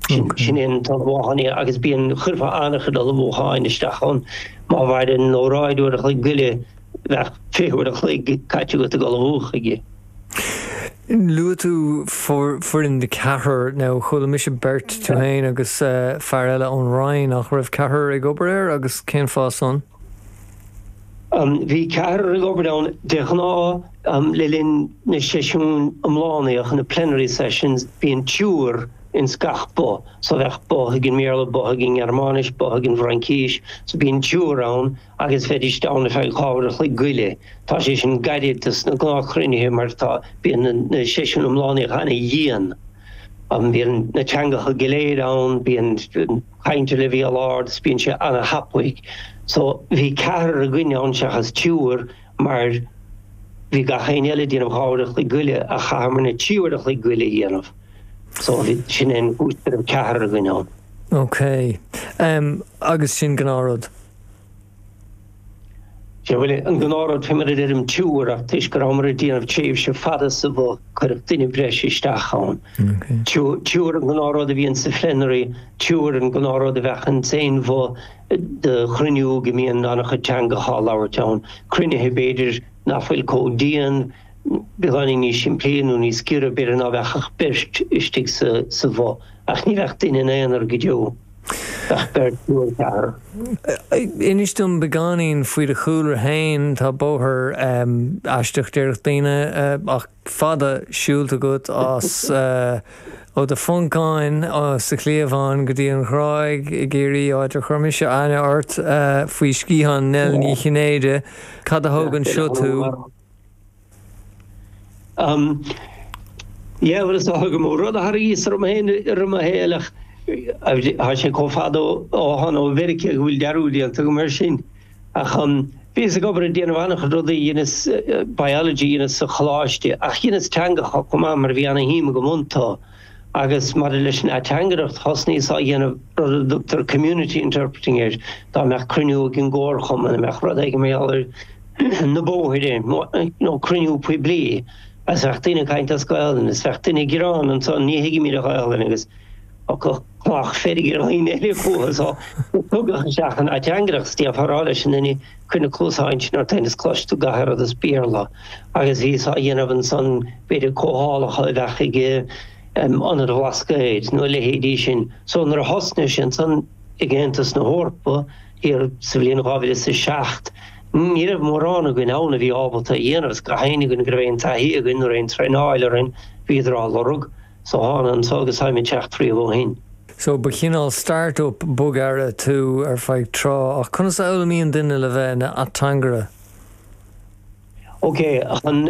sin in tá bháhanní agus bíon churfa annach dal bhá inistechan má bhar den nóráidú a chu guile bheith féhúir a chuig caiite go go bhúchaige. Lua tú for in de cethir ná chula mis bert tú hain agus fear eile ón Ryan ach raibh cethir ag obair agus cén fásan? Bhí cethir ag obair de gná le linn na sesiún amlánaíach na plenary sessions bíon túr in Scachbo, so bheith bóthagin méarla bóthagin Germánis, bóthagin Francíis, so bíon túr ann agus feidir dána feil chábhar a chuig guile. Tá sé sin gaiidetas na gná chruinithe mar tá bíon na sesiún amlánaíach ana dhéan. Bíon na teangacha giléad ann, bíon chainte le bhí alard, bíon sé ana happaig. So bhí cethir a gcuine ann seachas túr, mar bhí ga chain eile díanamh chábhar a chuig guile a chamar na túr a chuig guile dhéanamh. So sin in ústar of cethir a gcuine ann. Okay. Agus sin gnárad? Bhfuil an gnárad fe mar idirm túr ach tuis go ramar a díanamh tíobh se fada sa bh chuir duine breis isteach ann. Túr an gnárad a bhíonn sa plenary, túr an gnárad a bheitchan féin bh de chruinniú go mííon annach teanga há leabhartán. Cruinithe beidir nachfuil códíon beganing ní siimplíonú ní scíre beidir ná bheachach best istigh sa bh. Ach ní bheith duine éonar go deo. Inistum beganín faoi de chúlar hain tá bóthir aisteach déireach daine ach fada siúlta go as ó de funkáin sa cléomháin go dtí an chráig I géirí áidir chuirmise aine ort faoi scíhan nel ní chinéide cad a thógann seo tú? Bhfuil is a thugam rud a thíos ar a héalach ha sé cófado áhan ó Verice bhfuil dearúdíanta go mar sin. Ach bhís a gobar a déanamh annach rudaí dhéanas biology dhéanas sa choláiste ach dhéanas teangacha chumá mar bhí anna híime go mtá agus mar leis na teangaracht thosníos a dhéanamh rud Dr. Community Interpreting éir dá meach cruinniú gin ggóir chum a meach rud ag mé allir na bóthir nó cruinniú puoi blií as bheith duine caint a scoileann is bheith duine gírán an tá ní hiigi mí a ghailin agus ach féidir haine éile chuas tugach seachan a teangrach stíobh tharráile sin inní chuna clúsáint nar taine cloistú gahar a spíorla agus hí a dhéanamh an san beidir cóhálacha a bheith anar bhlascaid nó le héadí sin so nar a hosne sin san I ggéantas na hórpa ar sa bhliain 2007 ní raibh mórrán a gin ána bhí ábalta dhéanamh go haine gon go raibh taí a gin raibh treáile rin bhíidir á lorug so hána an ságus haimime teach trí bhhin. So bechinál start-up bugara tú ar feidh trá ach chunas eolaíon duine le bheith na atangara? Okay, an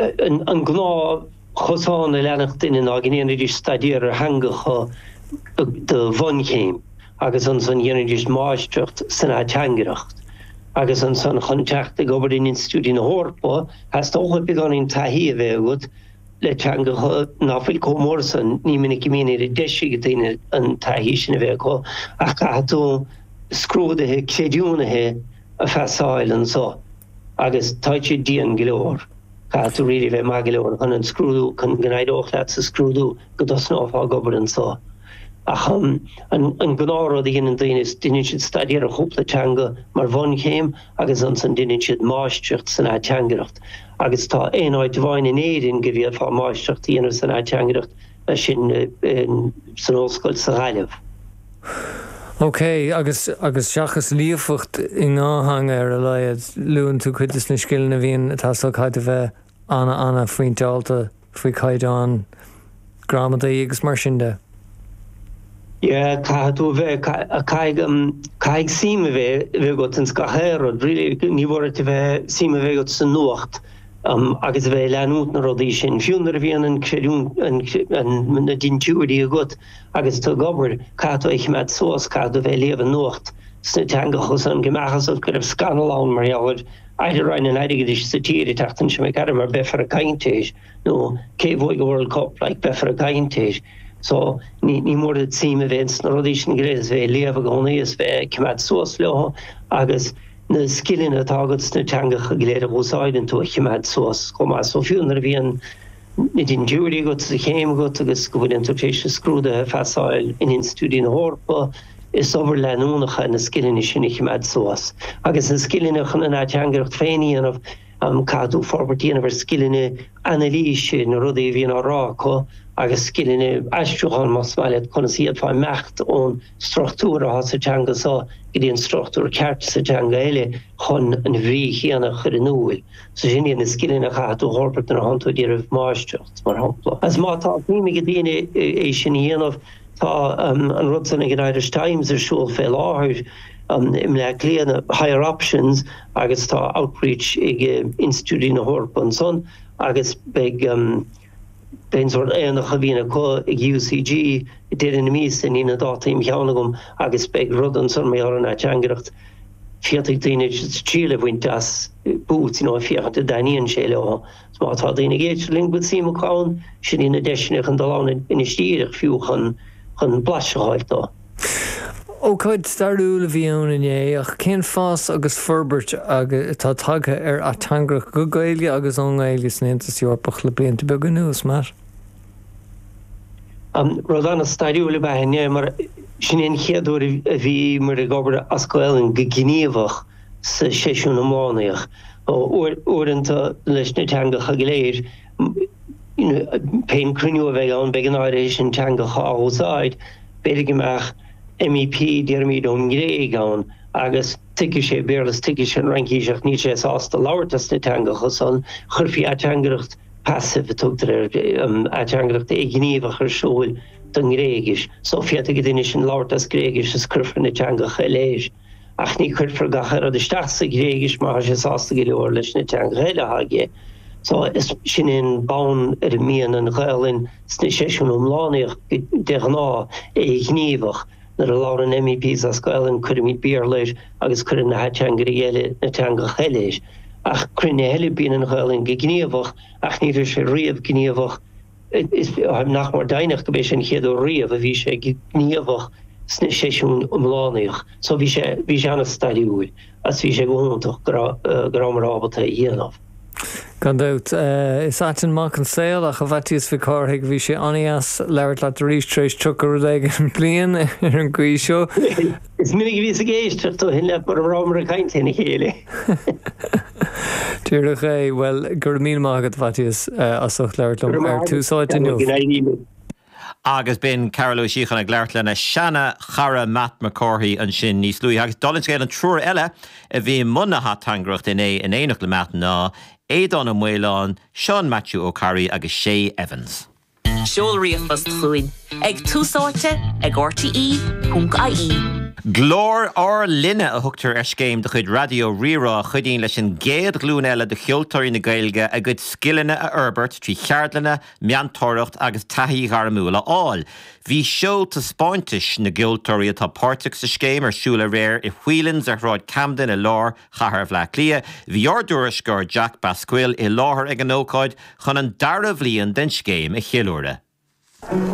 gná chosáin a leannach duine a gin idir stadíar ar hangacha de bhanchéim agus an san dhéanaidir máisteach san atangaracht. Agus an san chunteach ag obair in institúdí na hórpa has tócha beganín taí a bheith agat le teangacha náfuil comórsan ní minic míine deisi go dtíine an taihí sin a bheith go ach caitú scrúdathe céadúnathe a fesáil an só agus táite díon go leor caitú rií bheith má go leor chun an scrúdú chun gnáidóch leat sa scrúdú go dosnáfá gobar an só ach an gnárád a dhéanaan daine duine siad stadíar a chúpla teanga mar bhain chéim agus an san duine siad máisteacht san teangaracht agus tá éáid bhain in éidirn go bhíad fá máisteacht dhéanamh san teangaracht a sin san óscoil sa ghaileh. Okay, agus seachas líofacht I ngáhang ar a leiad luúan tú chuidas na sciilna bhíon atá caiid a bheith anna faoin dealta faoi caiidán gramadaí agus mar sin de. Caitú bheith caig síime bheith got an scachéad ri ní bhir a bheith síime bheith got san nuacht agus bheith leanút na rodí sin fiúnar bhíon an creún na dintúirí a got agus tá gobar caitú ich meid sós caitú bheith léamh nuacht sna teangachas an gemachas go raibh scanalán mar jaabhar either rein an aidigis sa tíri tachtan sem me gar mar beffer a kaintéis no céhóig World Cup like beffer a kaintéis. So ní mór het síime vents na rodísin grés bheith léamh gonéas bheith cumad sós leo agus na skillin a tágad na teangacha léir a bhúsáiden tú a cumad sós comá so fiúnar bhíon in jury got the came got to go interpretation screw the facile in institute horpa is over lanonach and skillin is nicht mad soas. Agus an skillin na tangecht féini of cadw forward universe skillin analyse na rudi vi na rako agus skillin astruchan masvalet konsiert fa macht on struktur has tanga so in struktur kart se tanga ele hon an vi hiana chrenul so genie na skillin cadw horbert na hanto dir of maastrucht mar hopla as ma talk ni gedine asian of an rutsan in Irish Times shul fel áhir im le léana higher options agus tá outreach ige institute na horpan son agus big den sort éannach a bhína có ag UCG did in mís in ina dátaim cheannagum agus big rudan son mé ar na teangaracht fiatig daine Chile bhaint as bút fiachta daíon sé le so má tá daine géit ling bud síma cáin sin ina deisnach an dalán in istíirech fiúchan an blasáiltá. Ó chuid starúla bhíonna é ach cén fás agus forbert agus tá tagtha a tangrach go gaile agus an gaile snéantas Eorpach le blianta be go nús mar. Rodana starúla bheithne mar sin éon chéadú a bhí mar a gobar ascoilin go gníomhach sa séisiún amlánaíoch óanta leis na teangacha go léir pein cruniú a bheith an began áiréis an teangacha ásáid beidir gomeach MEP dearmid on gréig an agus tiice sé bélas tiice an rankíiseach ní sé ásta láirtas na teangacha san churfií atangaracht passive tugtar atangaracht ag gníomhach ar siúil don gréigis so fiata go duine sin láirtas gréigis is curfan na teangacha léis ach ní curfar gachar a de stasa gréigis mar sé ásta go leor leis na teangacha eile hagé. So is sin in baun mian an gaelin sne séisiún omláneach dená gníomhach na a lá an MEPs as gaelin chuimi beer leis agus chu na hatangriile na teanga heléis. Ach crunne helle bín an gaelin gníomhach ach ní sé riamh gníomhach is nach mar daineach go béis sin chéadú riamh a bhí sé gníomhach sne séisiún omláneach. So bhí sé anna stadiúil as bhí sé gohúntaach gramar ábalta dhéanamh. Gandát is atin mac an saoil a chahatíos fi cáthaigh bhí sé anías leirt le rís trééis tucar an blian ar an gcuí seo. Is minic ví a géisteach hin le mar rámar a caiint na chéile. Tíirech é well gur mí mágad bhatíos asach leirlumm ar túsáid inniu. Agus bin Carolú síchan a gglairtlen a seanna chara Matt McCorthy an sin níos luí agus dolinn scéil an trúr eile a bhí munatha tangracht in éanach le Matt ná Éadán am Mhaoláin, Sean Matthew O'Carry agus Shay Evans. Seol riamhas chuin ag túsáte ag RTE.ie. Glór ar linne a thugtar scéim de chud radio rirá chudín leis an géad glún eile de cheoltóirí na Gaeilge a gcuid skillanna a Herbert trí cheardlanna, meantóireacht agus taithí garamúla áil. Bhí seo ta spáintis na geoltóirí atá páirteach sa scéim ar siúla réir I Whelan's ar Ráid Camden I lár chathair bhleac lia. Bhí ordúras gur Jack Basquill I láthair ag an ócáid chun an dara bhliain den scéim I chiaúra.